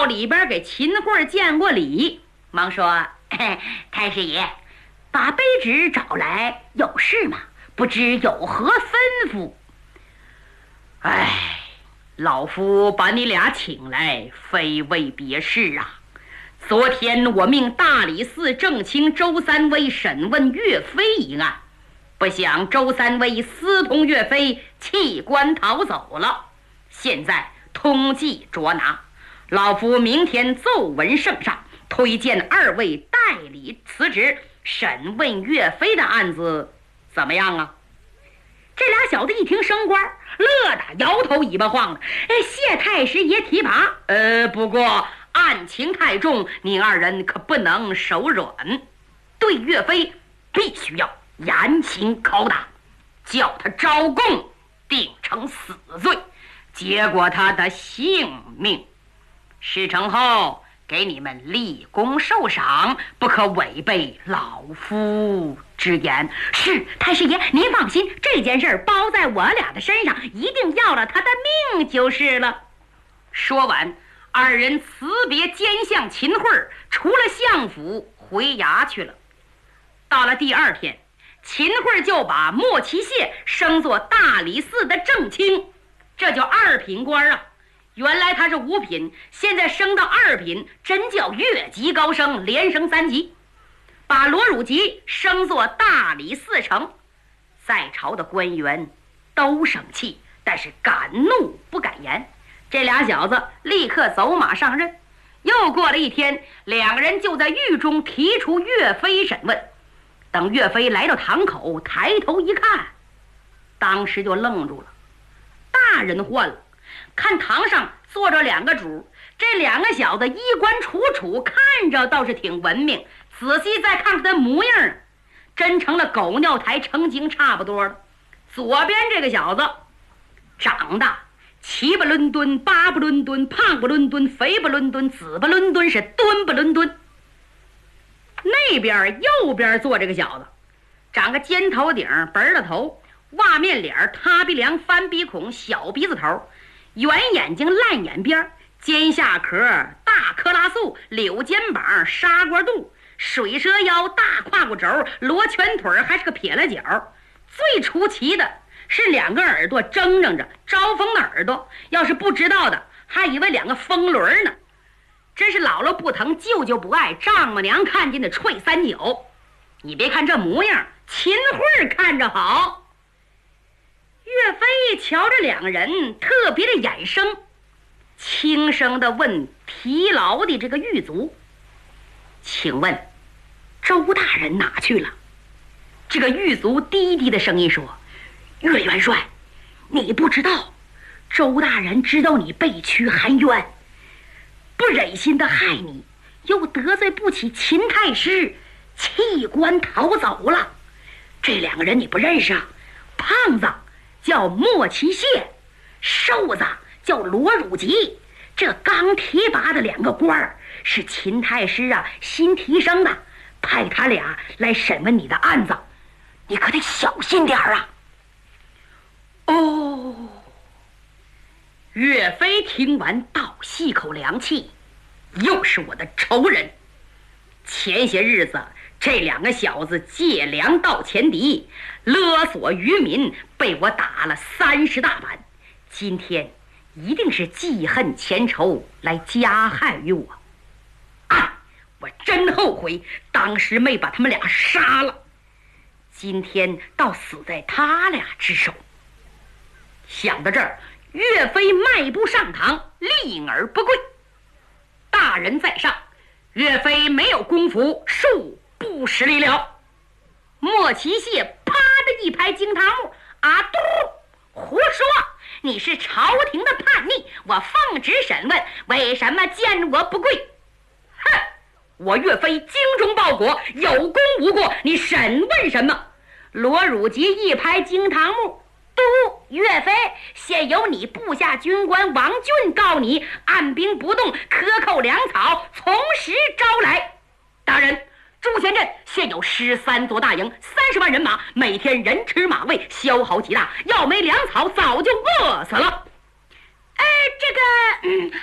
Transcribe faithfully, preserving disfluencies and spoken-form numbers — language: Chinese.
到里边给秦桧见过礼，忙说：“太师爷，把卑职找来有事吗？不知有何吩咐？”哎，老夫把你俩请来，非为别事啊。昨天我命大理寺正卿周三威审问岳飞一案，不想周三威私通岳飞，弃官逃走了。现在通缉捉拿，老夫明天奏文圣上，推荐二位代理辞职，审问岳飞的案子，怎么样啊？这俩小子一听升官，乐得摇头尾巴晃的。哎，谢太师爷提拔。呃，不过案情太重，你二人可不能手软。对岳飞必须要严刑拷打，叫他招供，定成死罪，结果他的性命。事成后给你们立功受赏，不可违背老夫之言。是，太师爷您放心，这件事包在我俩的身上，一定要了他的命就是了。说完，二人辞别奸相秦桧，出了相府回衙去了。到了第二天，秦桧就把莫奇谢升作大理寺的正卿，这叫二品官啊。原来他是五品，现在升到二品，真叫越级高升，连升三级。把罗汝吉升作大理寺丞，在朝的官员都生气，但是敢怒不敢言。这俩小子立刻走马上任。又过了一天，两个人就在狱中提出岳飞审问。等岳飞来到堂口，抬头一看，当时就愣住了。大人换了，看堂上坐着两个主，这两个小子衣冠楚楚，看着倒是挺文明，仔细再看看他模样，真成了狗尿台成精差不多了。左边这个小子长得七不伦敦，八不伦敦，胖不伦敦，肥不伦敦，紫不伦敦，是蹲不伦敦。那边右边坐这个小子，长个尖头顶，本了头，袜面脸，塌鼻梁，翻鼻孔，小鼻子头，圆眼睛，烂眼边，尖下壳，大克拉素，柳肩膀，砂锅肚，水蛇腰，大胯骨轴，罗圈腿，还是个撇了脚。最出奇的是两个耳朵睁睁着，招风的耳朵，要是不知道的还以为两个风轮呢。真是姥姥不疼，舅舅不爱，丈母娘看见的踹三脚。你别看这模样，秦桧看着好。岳飞瞧着两个人，特别的眼生，轻声地问提牢的这个狱卒：“请问周大人哪去了？”这个狱卒低低的声音说：“岳元帅，你不知道，周大人知道你被屈含冤，不忍心的害你，又得罪不起秦太师，弃官逃走了。这两个人你不认识啊？胖子叫莫奇谢，瘦子叫罗汝吉。这刚提拔的两个官儿是秦太师啊新提升的，派他俩来审问你的案子，你可得小心点啊。”哦，岳飞听完倒吸口凉气，又是我的仇人。前些日子这两个小子借粮盗钱敌，勒索渔民，被我打了三十大板，今天一定是记恨前仇来加害于我。啊，我真后悔当时没把他们俩杀了，今天倒死在他俩之手。想到这儿，岳飞迈步上堂，立而不跪。大人在上，岳飞没有功夫，恕不失礼了。莫奇谢啪的一拍惊堂木：“啊嘟！胡说！你是朝廷的叛逆，我奉旨审问，为什么见我不跪？”“哼！我岳飞精忠报国，有功无过，你审问什么？”罗汝吉一拍惊堂木：“都岳飞，现由你部下军官王俊告你按兵不动，克扣粮草，从实招来。大人，朱贤镇现有十三座大营，三十万人马，每天人吃马喂，消耗极大，要没粮草早就饿死了。”“哎，这个……嗯，